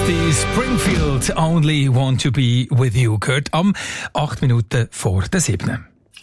Die Springfield Only Want to Be With You gehört am 8 Minuten vor der 7.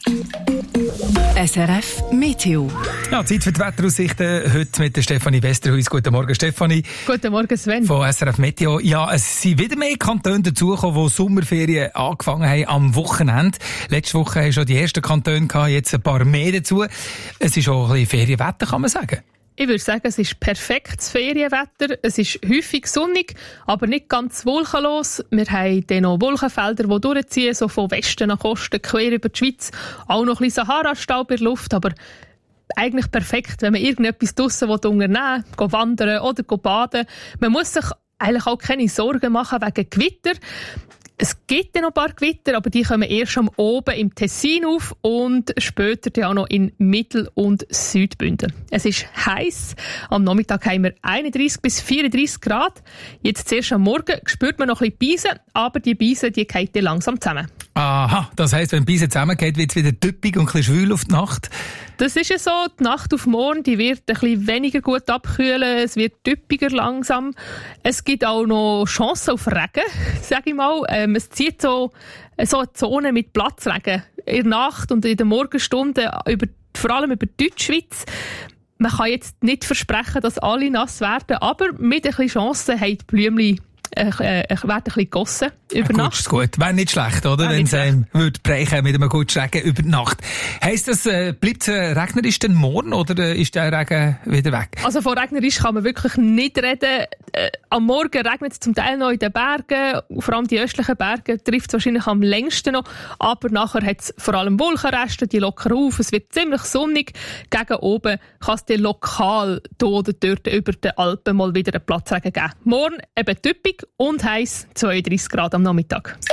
SRF Meteo. Ja, Zeit für die Wetteraussichten heute mit der Stefanie Westerhuis. Guten Morgen, Stefanie. Guten Morgen, Sven. Von SRF Meteo. Ja, es sind wieder mehr Kantone dazugekommen, die Sommerferien angefangen haben am Wochenende. Letzte Woche haben schon die ersten Kantone gehabt, jetzt ein paar mehr dazu. Es ist auch ein bisschen Ferienwetter, kann man sagen. Ich würde sagen, es ist perfektes Ferienwetter. Es ist häufig sonnig, aber nicht ganz wolkenlos. Wir haben dann noch Wolkenfelder, die durchziehen, so von Westen nach Osten, quer über die Schweiz. Auch noch ein bisschen Sahara-Staub in der Luft, aber eigentlich perfekt, wenn man irgendetwas draussen unternehmen will, wandern oder baden. Man muss sich eigentlich auch keine Sorgen machen wegen Gewitter. Es gibt dann noch ein paar Gewitter, aber die kommen erst am Oben im Tessin auf und später dann auch noch in Mittel- und Südbünden. Es ist heiß. Am Nachmittag haben wir 31 bis 34 Grad. Jetzt zuerst am Morgen spürt man noch ein bisschen Beisen, aber die Beisen, die fallen dann langsam zusammen. Aha, das heisst, wenn die Beisen zusammengeht, wird es wieder düppig und ein bisschen schwül auf die Nacht? Das ist ja so. Die Nacht auf morgen, die wird ein bisschen weniger gut abkühlen. Es wird düppiger langsam. Es gibt auch noch Chancen auf Regen, sage ich mal. Es zieht so eine Zone mit Platzregen in der Nacht und in den Morgenstunden, vor allem über die Deutschschweiz. Man kann jetzt nicht versprechen, dass alle nass werden, aber mit ein bisschen Chancen haben die Blümchen werden ein bisschen gegossen über Nacht. Ist gut. Wäre nicht schlecht, oder? Wenn es würde brechen mit einem guten Regen über die Nacht. Heisst das, bleibt es regnerisch denn morgen oder ist der Regen wieder weg? Also von regnerisch kann man wirklich nicht reden. Am Morgen regnet es zum Teil noch in den Bergen, vor allem die östlichen Berge trifft es wahrscheinlich am längsten noch, aber nachher hat es vor allem Wolkenreste, die lockern auf, es wird ziemlich sonnig. Gegen oben kann es dir lokal hier oder dort über den Alpen mal wieder einen Platzregen geben. Morgen eben typisch und heiß, 32 Grad am Nachmittag.